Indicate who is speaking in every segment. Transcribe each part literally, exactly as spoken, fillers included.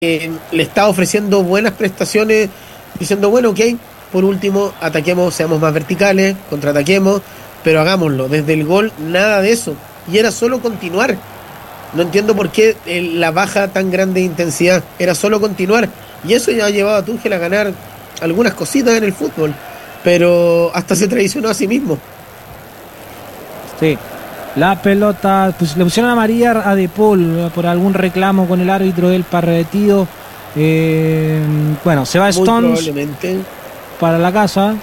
Speaker 1: eh, le está ofreciendo buenas prestaciones, diciendo, bueno, ok, por último, ataquemos, seamos más verticales, contraataquemos, pero hagámoslo. Desde el gol, nada de eso. Y era solo continuar. No entiendo por qué eh, la baja tan grande de intensidad. Era solo continuar. Y eso ya ha llevado a Tuchel a ganar algunas cositas en el fútbol. Pero hasta se traicionó a sí mismo.
Speaker 2: Sí. La pelota, pues le pusieron a María a De Paul por algún reclamo con el árbitro del partido. Eh, bueno, se va
Speaker 1: Muy
Speaker 2: Stones
Speaker 1: probablemente.
Speaker 2: para la casa.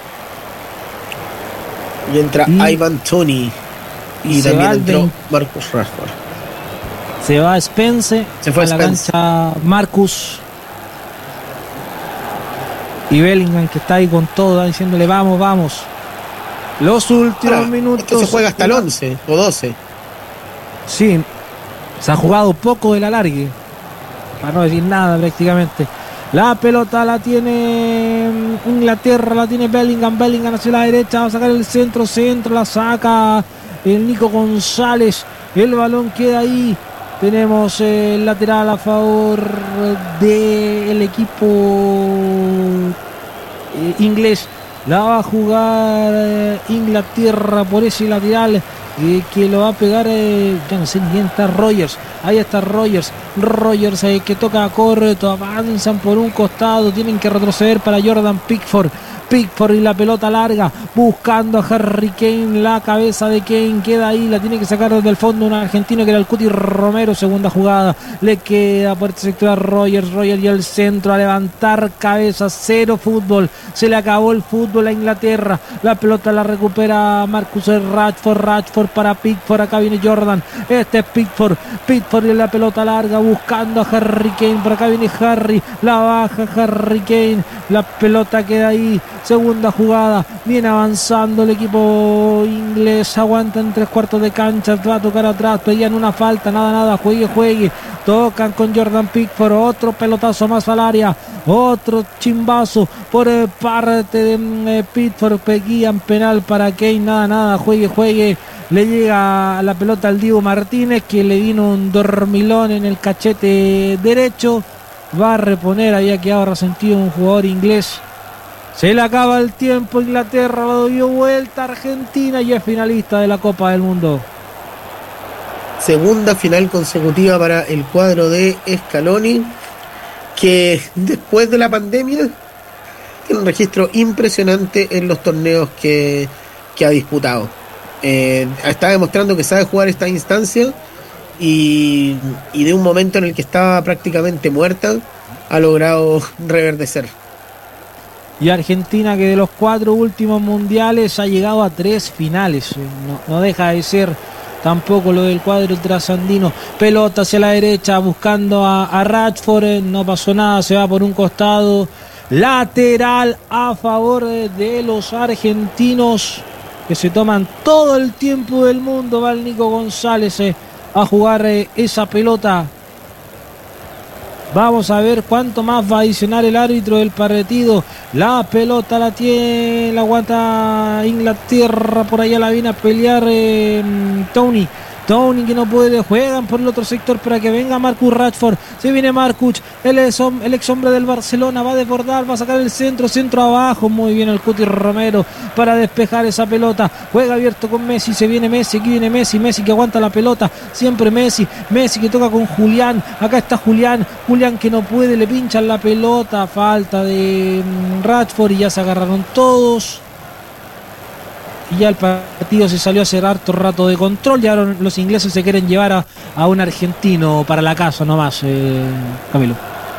Speaker 1: Y entra
Speaker 2: Y-
Speaker 1: Ivan Toney.
Speaker 2: y
Speaker 1: Y,
Speaker 2: se va
Speaker 1: también
Speaker 2: el
Speaker 1: entró
Speaker 2: veinte.
Speaker 1: Marcus Rashford.
Speaker 2: Se va Spence,
Speaker 1: Se fue
Speaker 2: a la
Speaker 1: Spence.
Speaker 2: cancha Marcus. Y Bellingham, que está ahí con todo, diciéndole vamos, vamos. Los últimos
Speaker 1: Ahora,
Speaker 2: minutos.
Speaker 1: esto se juega hasta el once o doce.
Speaker 2: Sí, se ha jugado poco del alargue, para no decir nada prácticamente. La pelota la tiene Inglaterra, la tiene Bellingham, Bellingham hacia la derecha, va a sacar el centro, centro, la saca el Nico González, el balón queda ahí. Tenemos el lateral a favor del equipo eh, inglés. La va a jugar eh, Inglaterra por ese lateral eh, que lo va a pegar, eh, ya no sé ni quién está, Rogers. Ahí está Rogers. Rogers eh, que toca corto, avanzan por un costado, tienen que retroceder para Jordan Pickford. Pickford y la pelota larga, buscando a Harry Kane, la cabeza de Kane queda ahí, la tiene que sacar desde el fondo un argentino que era el Cuti Romero, segunda jugada, le queda por este sector a Rogers, Rogers y el centro a levantar cabeza, cero fútbol, se le acabó el fútbol a Inglaterra, la pelota la recupera Marcus Rashford, Rashford para Pickford, acá viene Jordan, este es Pickford, Pickford y la pelota larga buscando a Harry Kane, por acá viene Harry, la baja Harry Kane, la pelota queda ahí. Segunda jugada, viene avanzando el equipo inglés, aguanta en tres cuartos de cancha, va a tocar atrás, pedían una falta, nada, nada, juegue, juegue, tocan con Jordan Pickford, otro pelotazo más al área, otro chimbazo por parte de eh, Pickford, pedían penal para Kane, nada, nada, juegue, juegue, le llega la pelota al Diego Martínez, que le vino un dormilón en el cachete derecho, va a reponer, había quedado resentido un jugador inglés. Se le acaba el tiempo, Inglaterra lo dio vuelta, Argentina y es finalista de la Copa del Mundo.
Speaker 1: Segunda final consecutiva para el cuadro de Scaloni, que después de la pandemia tiene un registro impresionante en los torneos que, que ha disputado. Eh, está demostrando que sabe jugar esta instancia y, y de un momento en el que estaba prácticamente muerta, ha logrado reverdecer.
Speaker 2: Y Argentina, que de los cuatro últimos mundiales ha llegado a tres finales. No, no deja de ser tampoco lo del cuadro trasandino. Pelota hacia la derecha buscando a, a Rashford. No pasó nada, se va por un costado. Lateral a favor de, de los argentinos, que se toman todo el tiempo del mundo. Va el Nico González eh, a jugar eh, esa pelota. Vamos a ver cuánto más va a adicionar el árbitro del partido. La pelota la tiene, la aguanta Inglaterra. Por allá la viene a pelear eh, Tony. Tony que no puede, juegan por el otro sector para que venga Marcus Rashford. Se viene Marcus, el ex, el ex hombre del Barcelona, va a desbordar, va a sacar el centro, centro abajo. Muy bien el Cuti Romero para despejar esa pelota. Juega abierto con Messi, se viene Messi, aquí viene Messi, Messi que aguanta la pelota. Siempre Messi, Messi que toca con Julián. Acá está Julián, Julián que no puede, le pinchan la pelota. Falta de Rashford y ya se agarraron todos. Y ya el partido se salió a hacer harto rato de control. Y ahora los ingleses se quieren llevar a, a un argentino para la casa nomás, eh, Camilo.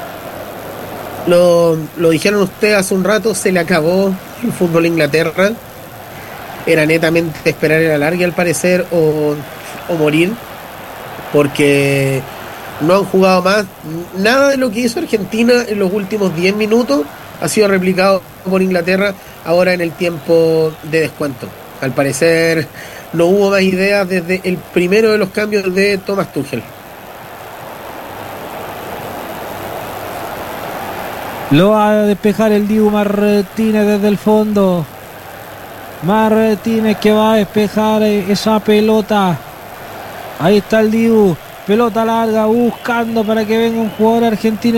Speaker 1: Lo, lo dijeron ustedes hace un rato, se le acabó el fútbol a Inglaterra. Era netamente esperar el alargue al parecer o, o morir, porque no han jugado más. Nada de lo que hizo Argentina en los últimos diez minutos ha sido replicado por Inglaterra ahora en el tiempo de descuento. Al parecer no hubo más ideas desde el primero de los cambios de Thomas Tuchel.
Speaker 2: Lo va a despejar el Dibu Martínez desde el fondo. Martínez que va a despejar esa pelota. Ahí está el Dibu. pelota larga buscando para que venga un jugador argentino